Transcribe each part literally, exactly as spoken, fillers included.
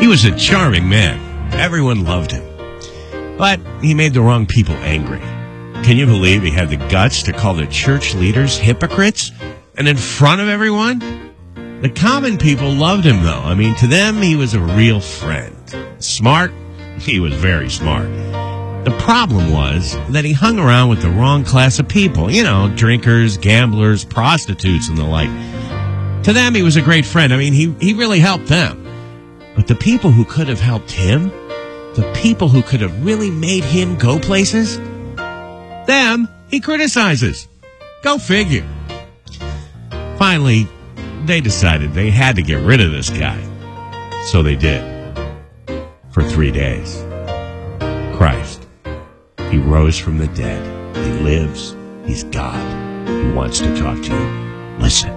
was a charming man. Everyone loved him. But he made the wrong people angry. Can you believe he had the guts to call the church leaders hypocrites? And in front of everyone? The common people loved him, though. I mean, to them, he was a real friend. Smart? He was very smart. The problem was that he hung around with the wrong class of people. You know, drinkers, gamblers, prostitutes, and the like. To them, he was a great friend. I mean, he, he really helped them. But the people who could have helped him, the people who could have really made him go places, them he criticizes. Go figure. Finally, they decided they had to get rid of this guy. So they did. For three days. Christ. He rose from the dead. He lives. He's God. He wants to talk to you. Listen.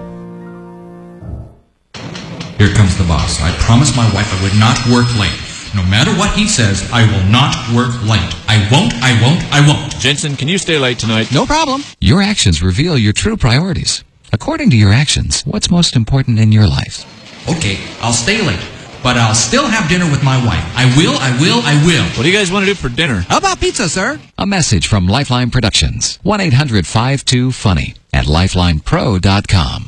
Here comes the boss. I promised my wife I would not work late. No matter what he says, I will not work late. I won't, I won't, I won't. Jensen, can you stay late tonight? No problem. Your actions reveal your true priorities. According to your actions, what's most important in your life? Okay, I'll stay late, but I'll still have dinner with my wife. I will, I will, I will. What do you guys want to do for dinner? How about pizza, sir? A message from Lifeline Productions. one eight hundred five two funny at lifeline pro dot com.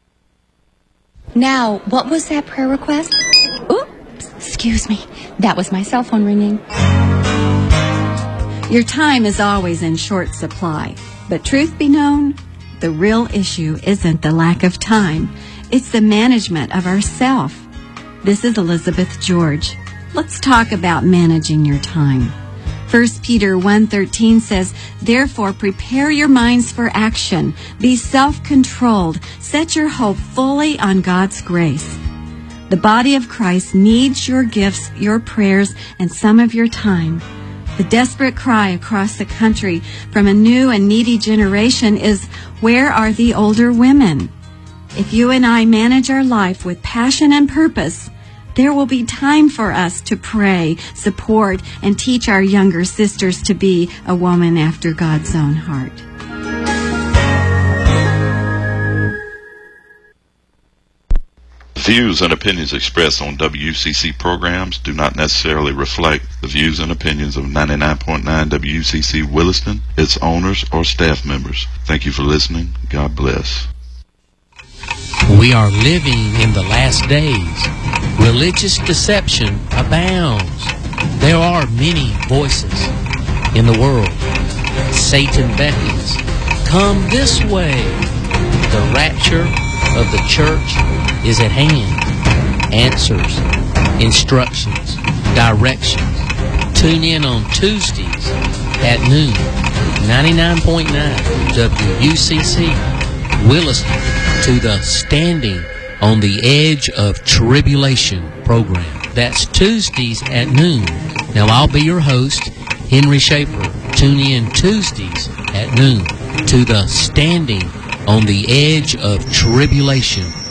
Now, what was that prayer request? Oops, excuse me. That was my cell phone ringing. Your time is always in short supply. But truth be known, the real issue isn't the lack of time. It's the management of ourself. This is Elizabeth George. Let's talk about managing your time. First Peter one thirteen says, "Therefore prepare your minds for action. Be self-controlled. Set your hope fully on God's grace." The body of Christ needs your gifts, your prayers, and some of your time. The desperate cry across the country from a new and needy generation is, where are the older women? If you and I manage our life with passion and purpose, there will be time for us to pray, support, and teach our younger sisters to be a woman after God's own heart. The views and opinions expressed on W C C programs do not necessarily reflect the views and opinions of ninety-nine point nine W C C Williston, its owners, or staff members. Thank you for listening. God bless. We are living in the last days. Religious deception abounds. There are many voices in the world. Satan beckons, come this way. The rapture of the church is at hand. Answers, instructions, directions. Tune in on Tuesdays at noon, ninety-nine point nine W C C Williston, to the Standing on the Edge of Tribulation program. That's Tuesdays at noon. Now, I'll be your host, Henry Schaefer. Tune in Tuesdays at noon to the Standing on the Edge of Tribulation